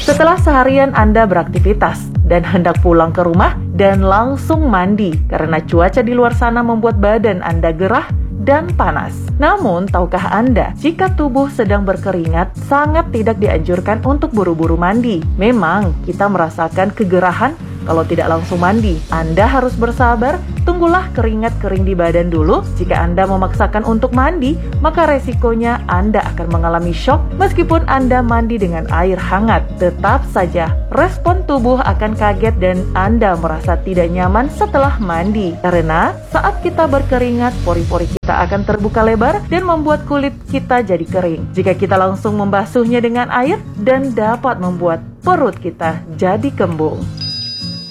Setelah seharian Anda beraktivitas dan hendak pulang ke rumah dan langsung mandi karena cuaca di luar sana membuat badan Anda gerah dan panas. Namun, tahukah Anda, jika tubuh sedang berkeringat, sangat tidak dianjurkan untuk buru-buru mandi. Memang, kita merasakan kegerahan kalau tidak langsung mandi. Anda harus bersabar, tunggulah keringat kering di badan dulu. Jika Anda memaksakan untuk mandi, maka resikonya Anda akan mengalami shock meskipun Anda mandi dengan air hangat. Tetap saja, respon tubuh akan kaget dan Anda merasa tidak nyaman setelah mandi. Karena saat kita berkeringat, pori-pori kita akan terbuka lebar dan membuat kulit kita jadi kering. Jika kita langsung membasuhnya dengan air dan dapat membuat perut kita jadi kembung.